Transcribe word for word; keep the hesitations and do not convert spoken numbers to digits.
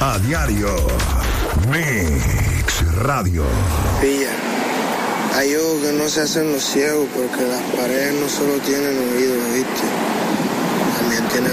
A diario. Mix Radio. Pilla. Hay ojos que no se hacen los ciegos porque las paredes no solo tienen oídos, ¿viste? También tienen